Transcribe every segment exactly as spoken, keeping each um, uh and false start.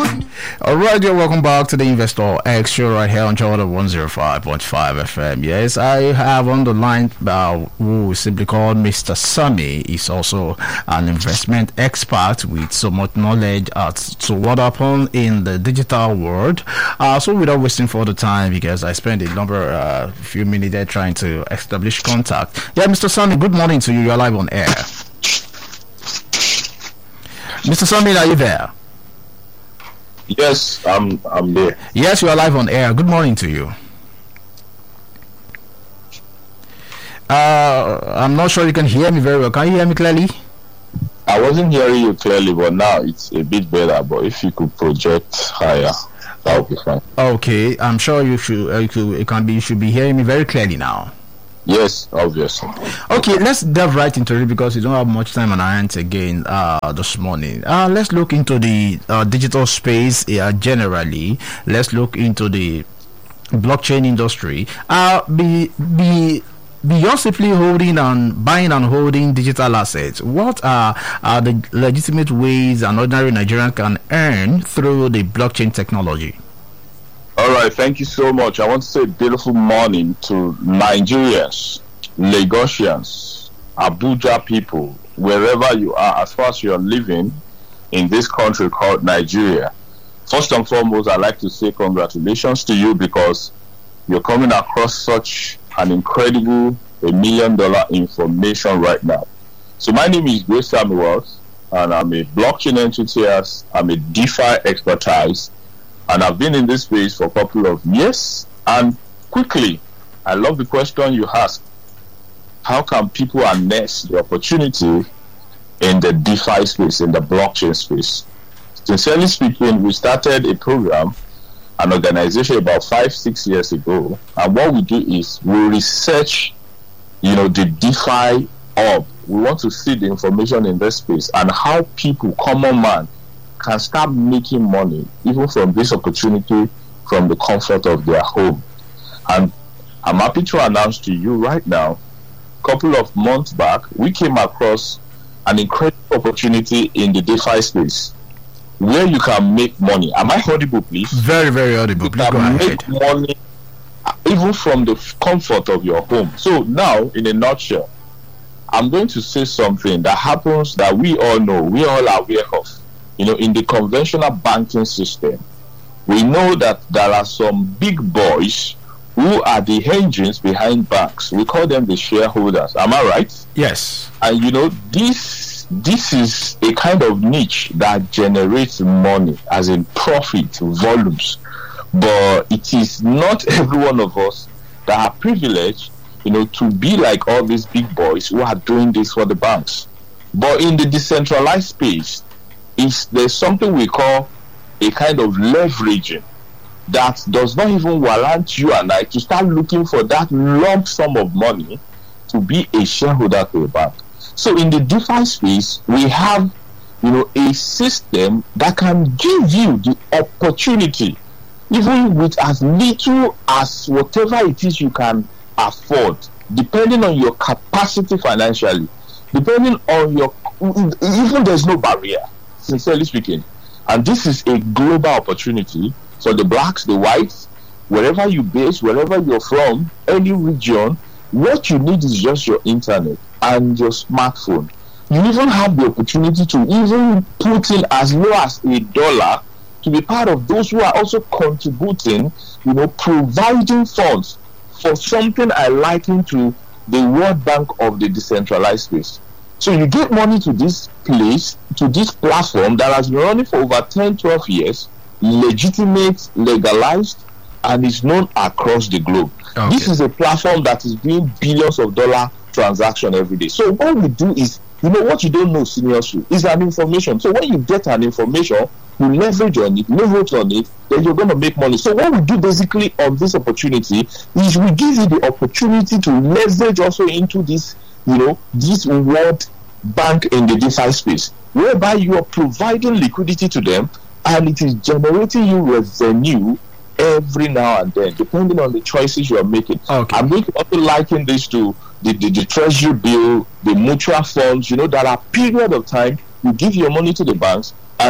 All right, you're welcome back to the Investor Extra right here on Jordan one oh five point five F M. Yes, I have on the line uh, who is simply called Mister Sammy. He's also an investment expert with so much knowledge as to what happened in the digital world. Uh, so without wasting further time, because I spent a number, uh, few minutes there trying to establish contact. Yeah, Mister Sammy, good morning to you. You're live on air. Mister Sammy, are you there? Yes, I'm I'm there. Yes, you are live on air. Good morning to you. Uh, I'm not sure you can hear me very well. Can you hear me clearly? I wasn't hearing you clearly, but now it's a bit better. But if you could project higher, that would be fine. Okay, I'm sure you should. Uh, you, could, it can be. You should be hearing me very clearly now. Yes, obviously. Okay, let's delve right into it because we don't have much time on our hands again uh, this morning. Uh, let's look into the uh, digital space uh, generally. Let's look into the blockchain industry. Uh, be be beyond simply holding and buying and holding digital assets, what are, are the legitimate ways an ordinary Nigerian can earn through the blockchain technology? All right, thank you so much. I want to say a beautiful morning to Nigerians, Lagosians, Abuja people, wherever you are, as far as you're living in this country called Nigeria. First and foremost, I'd like to say congratulations to you because you're coming across such an incredible, a million dollar information right now. So my name is Grace Samuels, and I'm a blockchain enthusiast. I'm a DeFi expertise. And I've been in this space for a couple of years. And quickly, I love the question you asked. How can people harness the opportunity in the DeFi space, in the blockchain space? Sincerely speaking, we started a program, an organization about five, six years ago. And what we do is we research, you know, the DeFi hub. We want to see the information in this space and how people, common man, can start making money even from this opportunity from the comfort of their home. And I'm happy to announce to you right now, a couple of months back, we came across an incredible opportunity in the DeFi space where you can make money. Am I audible, please? Very, very audible. You please can go ahead. make money even from the comfort of your home. So now, in a nutshell, I'm going to say something that happens that we all know, we all are aware of. You know, in the conventional banking system, we know that there are some big boys who are the engines behind banks. We call them the shareholders. Am I right? Yes. And you know, this this is a kind of niche that generates money, as in profit, volumes. But it is not every one of us that are privileged, you know, to be like all these big boys who are doing this for the banks. But in the decentralized space, is there's something we call a kind of leveraging that does not even warrant you and I to start looking for that lump sum of money to be a shareholder to a bank. So in the DeFi space, we have, you know, a system that can give you the opportunity, even with as little as whatever it is you can afford, depending on your capacity financially, depending on your, even there's no barrier. Sincerely speaking, and this is a global opportunity for the blacks, the whites, wherever you base, wherever you're from, any region. What you need is just your internet and your smartphone. You even have the opportunity to even put in as low as a dollar to be part of those who are also contributing, you know, providing funds for something I liken to the World Bank of the decentralized space. So you get money to this place, to this platform that has been running for over ten, twelve years, legitimate, legalized, and is known across the globe. Okay. This is a platform that is doing billions of dollar transaction every day. So what we do is, you know, what you don't know, seniors, is an information. So when you get an information, you leverage on it, leverage on it, then you're going to make money. So what we do basically on this opportunity is we give you the opportunity to leverage also into this, you know, this World Bank in the DeFi space, whereby you are providing liquidity to them and it is generating you revenue every now and then, depending on the choices you are making. Okay. I'm going to also liken this to the, the, the treasury bill, the mutual funds. You know, there are period of time you give your money to the banks and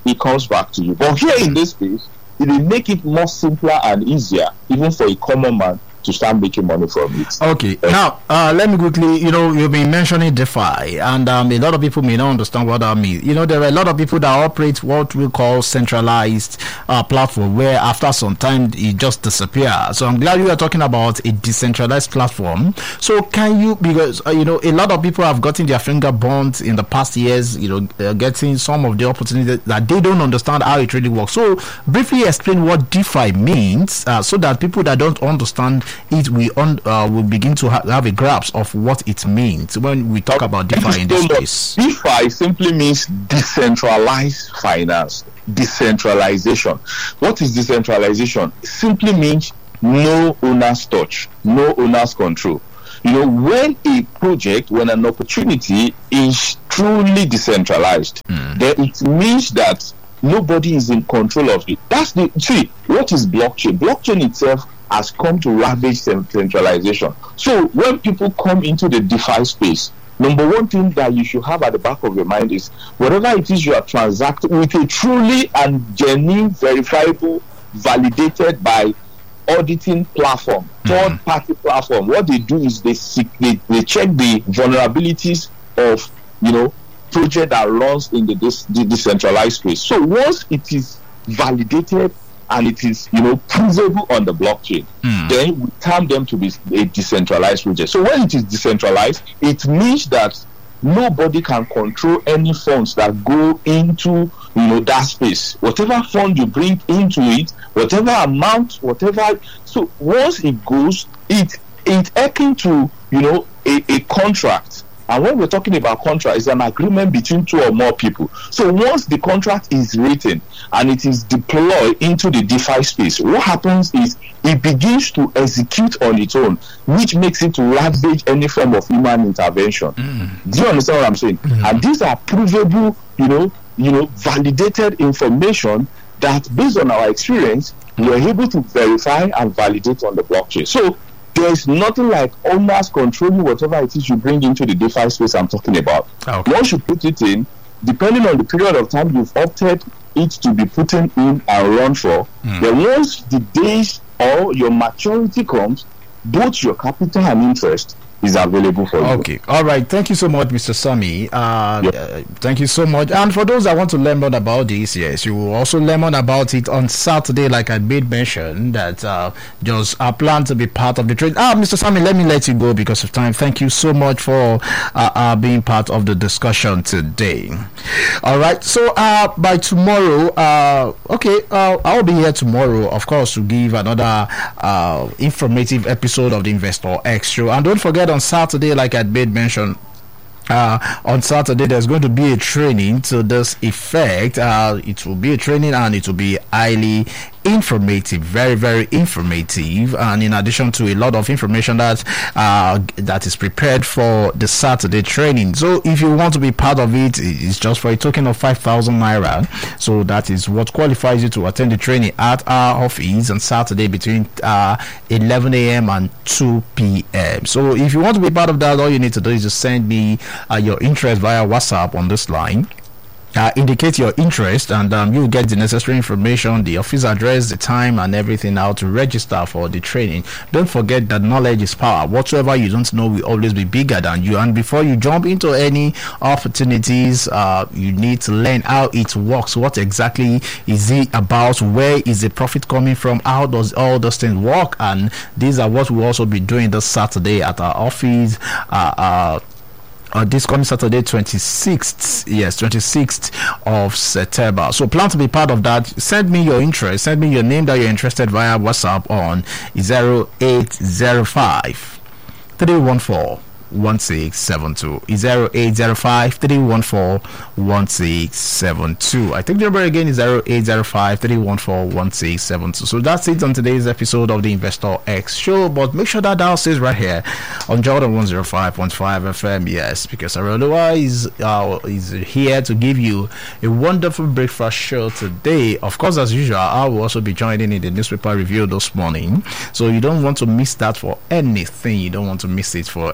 it comes back to you. But here in this space, it will make it more simpler and easier, even for a common man, to start making money from it. Okay, now uh, let me quickly, you know, you've been mentioning DeFi, and um, a lot of people may not understand what that means. You know, there are a lot of people that operate what we call centralized uh, platform, where after some time it just disappears. So I'm glad you are talking about a decentralized platform. So can you, because uh, you know, a lot of people have gotten their finger burnt in the past years, you know, uh, getting some of the opportunities that they don't understand how it really works. So briefly explain what DeFi means, uh, so that people that don't understand it we on uh, will begin to ha- have a grasp of what it means when we talk about DeFi in this space. DeFi simply means decentralized finance, decentralization. What is decentralization? It simply means no owner's touch, no owner's control. You know, when a project, when an opportunity is truly decentralized, mm. then it means that nobody is in control of it. That's the see. What is blockchain? Blockchain itself has come to ravage centralization. So when people come into the DeFi space, number one thing that you should have at the back of your mind is whatever it is you are transacting with a truly and genuine, verifiable, validated by auditing platform, third party platform. What they do is they seek, they, they check the vulnerabilities of, you know, project that runs in the, this, the decentralized space. So once it is validated and it is, you know, provable on the blockchain, mm. then we term them to be a decentralized project. So when it is decentralized, it means that nobody can control any funds that go into, you know, that space. Whatever fund you bring into it, whatever amount, whatever. So once it goes, it it akin to, you know, a, a contract. And when we're talking about contract, it's an agreement between two or more people. So once the contract is written and it is deployed into the DeFi space, what happens is it begins to execute on its own, which makes it to ravage any form of human intervention. Mm. Do you understand what I'm saying? Mm. And these are provable, you know, you know, validated information that, based on our experience, we are able to verify and validate on the blockchain. So there is nothing like owners controlling whatever it is you bring into the DeFi space I'm talking about. Okay. Once you put it in, depending on the period of time you've opted it to be put in and run for, mm. then once the days or your maturity comes, both your capital and interest is available for you. Okay, all right. Thank you so much, Mister Sami. Uh, yep. uh, thank you so much. And for those that want to learn more about this, yes, you will also learn more about it on Saturday, like I made mention that uh, just uh, plan to be part of the trade. Ah, Mister Sami, let me let you go because of time. Thank you so much for uh, uh, being part of the discussion today. All right. So uh, by tomorrow, uh, okay, uh, I'll be here tomorrow, of course, to give another uh, informative episode of the Investor X Show. And don't forget, on Saturday, like I made mention, Uh, on Saturday there's going to be a training to this effect. Uh, it will be a training and it will be highly informative, very very informative, and in addition to a lot of information that uh, that is prepared for the Saturday training. So if you want to be part of it, it's just for a token of five thousand naira. So that is what qualifies you to attend the training at our office on Saturday between uh, eleven a.m. and two p.m. So if you want to be part of that, all you need to do is just send me uh, your interest via WhatsApp on this line. Uh, indicate your interest, and um, you'll get the necessary information, the office address, the time, and everything, how to register for the training. Don't forget that knowledge is power. Whatsoever you don't know will always be bigger than you. And before you jump into any opportunities, uh, you need to learn how it works. What exactly is it about? Where is the profit coming from? How does all those things work? And these are what we'll also be doing this Saturday at our office. Uh, uh, Uh, this coming Saturday, twenty-sixth, yes, twenty-sixth of September. So plan to be part of that. Send me your interest. Send me your name that you're interested via WhatsApp on zero eight zero five, three one four, one six seven two. zero eight zero five, three one four, one six seven two. I think the number again is zero eight zero five, three one four, one six seven two. So that's it on today's episode of the Investor X Show. But make sure that dial stays right here on Jordan one oh five point five F M. Yes, because Aroloa is, uh, is here to give you a wonderful breakfast show today. Of course, as usual, I will also be joining in the newspaper review this morning. So you don't want to miss that for anything. You don't want to miss it for anything.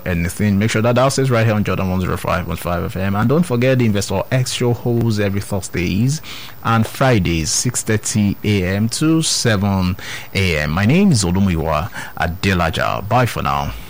listening. Make sure that that stays right here on Jordan one oh five point five F M. And don't forget the Investor X Show holds every Thursdays and Fridays, six thirty a.m. to seven a.m. My name is Olumiwa Adelaja. Bye for now.